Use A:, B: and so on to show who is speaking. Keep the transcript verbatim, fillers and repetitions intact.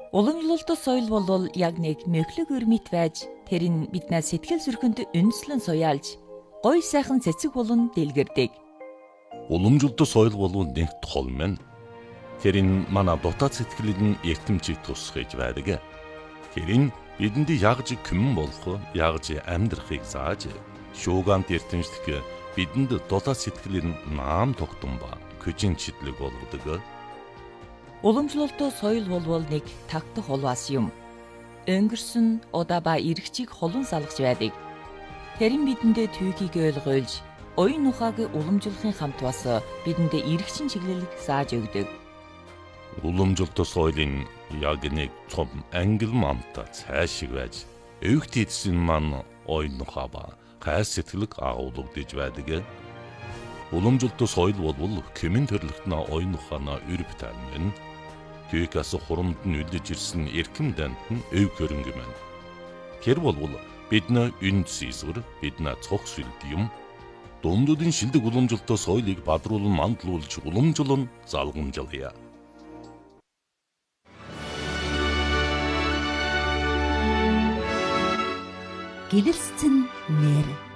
A: Уламжлалт соёл бол яг нэг мөхлөг өрмит байж тэр нь биднээс сэтгэл зүрхэнд үндэслэн суяалж гоё сайхан цэцэг болон дэлгэрдэг.
B: Уламжлалт соёл бол нэг тол мэн. Тэр нь манай дотоод сэтгэлийн эртэмчийг тусгаж байдаг. Тэр нь бидэнд ягж күмэн болох, ягж амьдрахыг зааж, шуугант эртэмчлэх бидэнд дотоод сэтгэлийн наам тогтун ба көжин чидлэг болгодог.
A: Уламжлалт соёл бол нэг тагтах улваас юм. Өнгөрсөн удаа ба эргчийг холон салгаж байдаг. Тэр нь бидэндээ түүхийг ойлгуулж, оюун ухааг уламжлахын хамт бас бидэндээ эргчин чиглэлийг зааж өгдөг.
B: Уламжлалт соёлын яг нэг том ангил мамта цаашиг байж, өвгт эдсэн маань оюун ухаа ба гай сэтгэлэг агуулгадж байдаг. Уламжлалт соёл бол кемэн төрлөختнө оюун ухаанаа өрөвтөн мэн. Түүхээс хурамд нь үлдэж ирсэн эрхэм дант нь өв хөрөнгө мэн. Тэр бол бидний үнд сийсвэр, бидний цог сүлд юм. Дундуудын шилдэг уламжлалт соёлыг бадруулан мандлуулж уламжлан залгамжлая.
C: Гэрэлцэн нэр